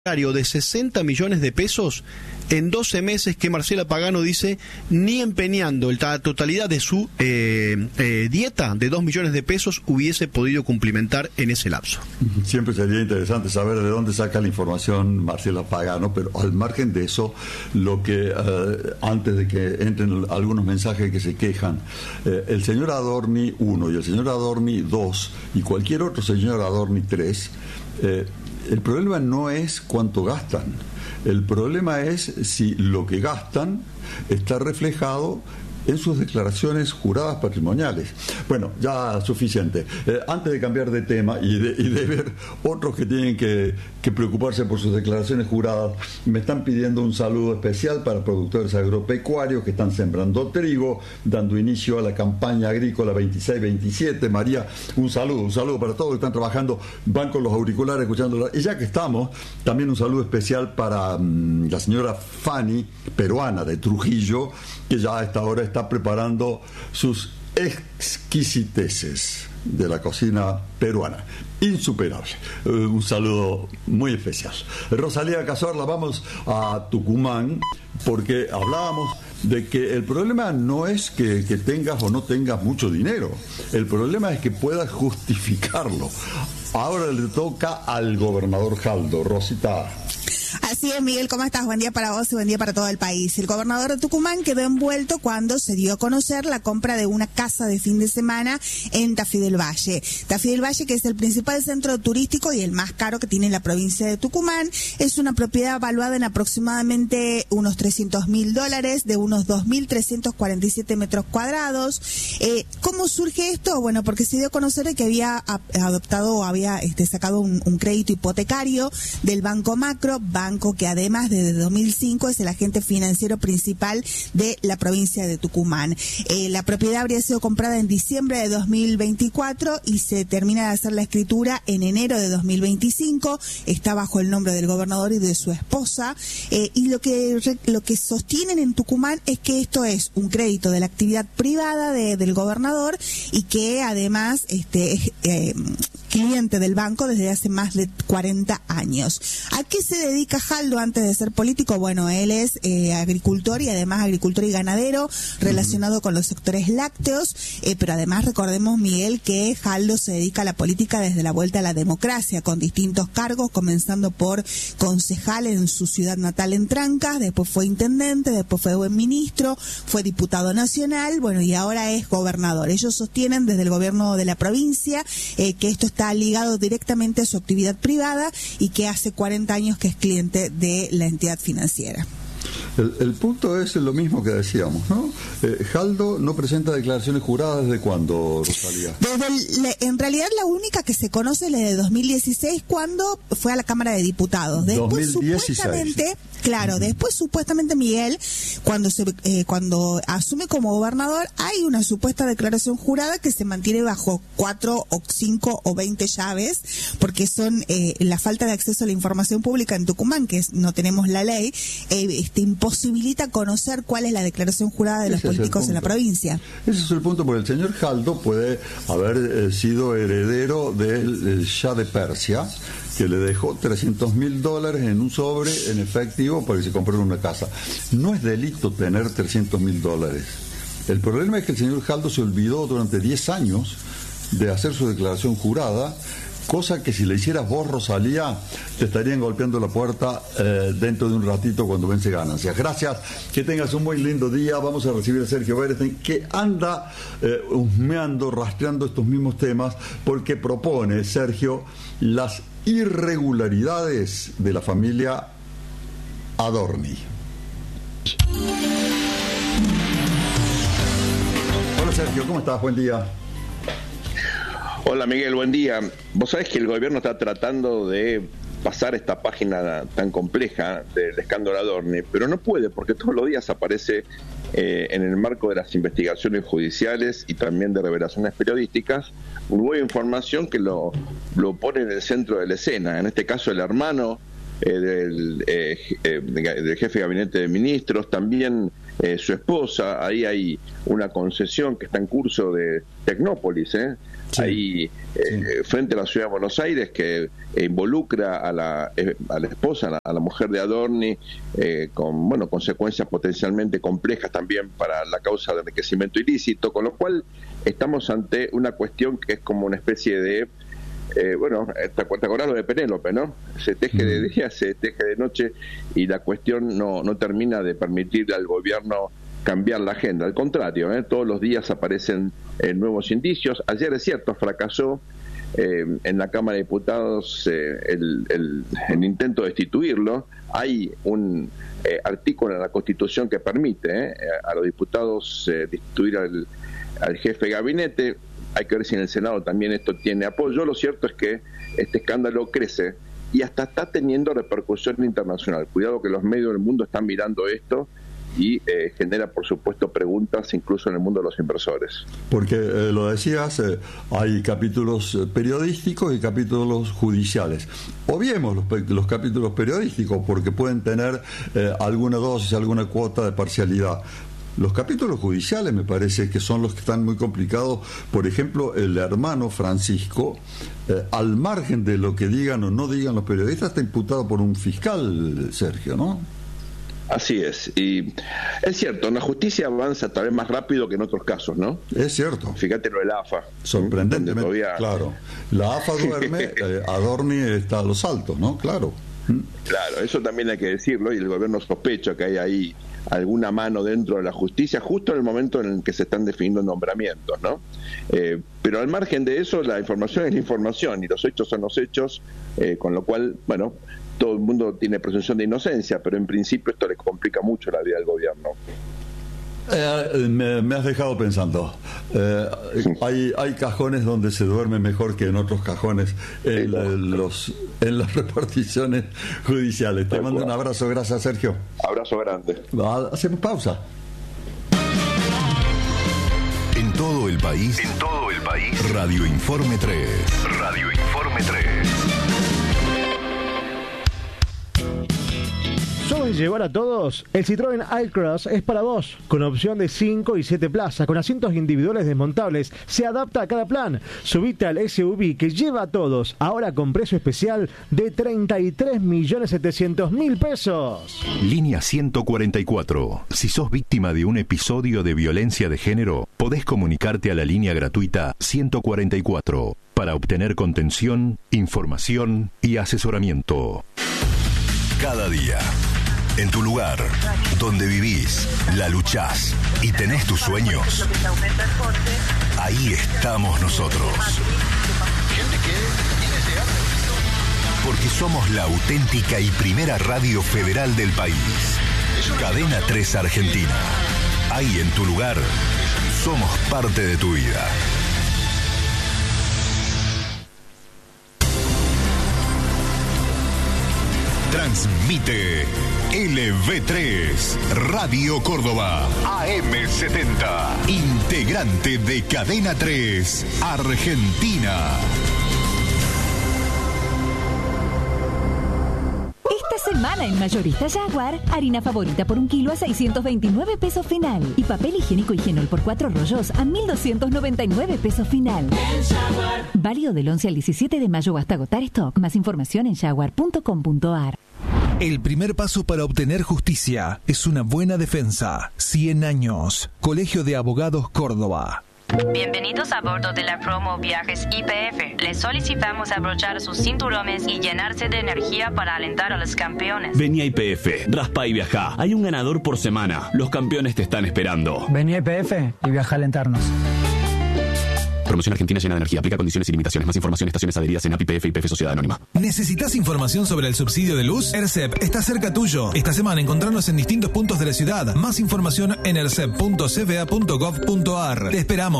de 60 millones de pesos en 12 meses que Marcela Pagano dice ni empeñando la totalidad de su dieta de 2 millones de pesos hubiese podido cumplimentar en ese lapso. Siempre sería interesante saber de dónde saca la información Marcela Pagano, pero al margen de eso, lo que antes de que entren algunos mensajes que se quejan, el señor Adorni 1 y el señor Adorni 2 y cualquier otro señor Adorni 3, el problema no es cuánto gastan, el problema es si lo que gastan está reflejado en sus declaraciones juradas patrimoniales. Bueno, ya suficiente. Antes de cambiar de tema y de ver otros que tienen que preocuparse por sus declaraciones juradas, me están pidiendo un saludo especial para productores agropecuarios que están sembrando trigo, dando inicio a la campaña agrícola 26-27. María, un saludo para todos que están trabajando, van con los auriculares escuchándola. Y ya que estamos, también un saludo especial para la señora Fanny, peruana de Trujillo, que ya a esta hora está preparando sus exquisiteces de la cocina peruana. Insuperable. Un saludo muy especial. Rosalía Cazorla, vamos a Tucumán, porque hablábamos de que el problema no es que tengas o no tengas mucho dinero, el problema es que puedas justificarlo. Ahora le toca al gobernador Jaldo. Rosita. Así es, Miguel, ¿cómo estás? Buen día para vos y buen día para todo el país. El gobernador de Tucumán quedó envuelto cuando se dio a conocer la compra de una casa de fin de semana en Tafí del Valle. Tafí del Valle, que es el principal centro turístico y el más caro que tiene la provincia de Tucumán, es una propiedad valuada en aproximadamente unos $300.000, de unos 2.347 metros cuadrados. ¿Cómo surge esto? Bueno, porque se dio a conocer de que había adoptado o había sacado un crédito hipotecario del Banco Macro, banco que además desde 2005 es el agente financiero principal de la provincia de Tucumán. La propiedad habría sido comprada en diciembre de 2024 y se termina de hacer la escritura en enero de 2025. Está bajo el nombre del gobernador y de su esposa. Y lo que sostienen en Tucumán es que esto es un crédito de la actividad privada del gobernador y que además es cliente del banco desde hace más de 40 años. ¿A qué se dedica Jaldo antes de ser político? Bueno, él es agricultor y además agricultor y ganadero relacionado con los sectores lácteos, pero además recordemos, Miguel, que Jaldo se dedica a la política desde la vuelta a la democracia, con distintos cargos, comenzando por concejal en su ciudad natal en Trancas, después fue intendente, después fue buen ministro, fue diputado nacional, bueno, y ahora es gobernador. Ellos sostienen desde el gobierno de la provincia que esto está ligado directamente a su actividad privada y que hace 40 años que es cliente de la entidad financiera. El punto es lo mismo que decíamos, ¿no? Jaldo no presenta declaraciones juradas ¿desde cuándo, Rosalía? En realidad la única que se conoce es la de 2016, cuando fue a la Cámara de Diputados. Después 2016. Supuestamente, claro, después supuestamente Miguel, cuando asume como gobernador, hay una supuesta declaración jurada que se mantiene bajo 4 o 5 o 20 llaves, porque son la falta de acceso a la información pública en Tucumán, que no tenemos la ley, imposibilita conocer cuál es la declaración jurada de los políticos en la provincia. Ese es el punto, porque el señor Jaldo puede haber sido heredero del Shah de Persia, que le dejó $300.000 en un sobre en efectivo para que se comprara una casa. No es delito tener $300.000. El problema es que el señor Jaldo se olvidó durante 10 años de hacer su declaración jurada, cosa que si le hicieras vos, Rosalía, te estarían golpeando la puerta dentro de un ratito cuando vence ganancias. Gracias, que tengas un muy lindo día. Vamos a recibir a Sergio Berestein, que anda husmeando, rastreando estos mismos temas, porque propone, Sergio, las irregularidades de la familia Adorni. Hola Sergio, ¿cómo estás? Buen día. Hola Miguel, buen día. Vos sabés que el gobierno está tratando de pasar esta página tan compleja del escándalo Adorni, pero no puede, porque todos los días aparece en el marco de las investigaciones judiciales y también de revelaciones periodísticas nueva información que lo pone en el centro de la escena. En este caso el hermano del jefe de gabinete de ministros, también su esposa. Ahí hay una concesión que está en curso de Tecnópolis, sí, ahí frente a la ciudad de Buenos Aires, que involucra a la esposa, a la mujer de Adorni, con consecuencias potencialmente complejas también para la causa de enriquecimiento ilícito, con lo cual estamos ante una cuestión que es como una especie de ¿te acordás lo de Penélope, no? Se teje de día, se teje de noche, y la cuestión no termina de permitir al gobierno cambiar la agenda. Al contrario, todos los días aparecen nuevos indicios. Ayer, es cierto, fracasó en la Cámara de Diputados el intento de destituirlo. Hay un artículo en la Constitución que permite a los diputados destituir al jefe de gabinete. Hay que ver si en el Senado también esto tiene apoyo. Lo cierto es que este escándalo crece y hasta está teniendo repercusión internacional. Cuidado que los medios del mundo están mirando esto y genera, por supuesto, preguntas incluso en el mundo de los inversores. Porque lo decías, hay capítulos periodísticos y capítulos judiciales. Obviemos los capítulos periodísticos porque pueden tener alguna dosis, alguna cuota de parcialidad. Los capítulos judiciales me parece que son los que están muy complicados. Por ejemplo, el hermano Francisco, al margen de lo que digan o no digan los periodistas, está imputado por un fiscal, Sergio, ¿no? Así es, y es cierto, la justicia avanza tal vez más rápido que en otros casos, ¿no? Es cierto. Fíjate lo del AFA. Sorprendentemente, todavía... claro. La AFA duerme, Adorni está a los saltos, ¿no? Claro. Claro, eso también hay que decirlo, y el gobierno sospecha que hay ahí alguna mano dentro de la justicia justo en el momento en el que se están definiendo nombramientos, ¿no? Pero al margen de eso, la información es la información y los hechos son los hechos, con lo cual, todo el mundo tiene presunción de inocencia, pero en principio esto le complica mucho la vida del gobierno. Me has dejado pensando. Hay cajones donde se duerme mejor que en otros cajones en las reparticiones judiciales. Te mando un abrazo, gracias, Sergio. Abrazo grande. Hacemos pausa. En todo el país. Radio Informe 3. Radio Informe 3. ¿Sabes llevar a todos? El Citroën iCross es para vos, con opción de 5 y 7 plazas, con asientos individuales desmontables, se adapta a cada plan. Subite al SUV que lleva a todos, ahora con precio especial de 33.700.000 pesos. Línea 144. Si sos víctima de un episodio de violencia de género, podés comunicarte a la línea gratuita 144 para obtener contención, información y asesoramiento. Cada día, en tu lugar, donde vivís, la luchás y tenés tus sueños, ahí estamos nosotros. Porque somos la auténtica y primera radio federal del país. Cadena 3 Argentina. Ahí en tu lugar, somos parte de tu vida. Transmite LV3, Radio Córdoba, AM70, integrante de Cadena 3, Argentina. Esta semana en Mayorista Jaguar, harina favorita por 1 kilo a 629 pesos final. Y papel higiénico Higienol por 4 rollos a 1.299 pesos final. Válido del 11 al 17 de mayo hasta agotar stock. Más información en jaguar.com.ar. El primer paso para obtener justicia es una buena defensa. 100 años. Colegio de Abogados Córdoba. Bienvenidos a bordo de la promo Viajes YPF. Les solicitamos abrochar sus cinturones y llenarse de energía para alentar a los campeones. Vení a YPF, raspa y viajá. Hay un ganador por semana. Los campeones te están esperando. Vení a YPF y viaja a alentarnos. Promoción Argentina llena de energía. Aplica condiciones y limitaciones. Más información, estaciones adheridas en API, YPF Sociedad Anónima. ¿Necesitas información sobre el subsidio de luz? ERCEP está cerca tuyo. Esta semana encontrarnos en distintos puntos de la ciudad. Más información en ercep.cba.gov.ar. Te esperamos.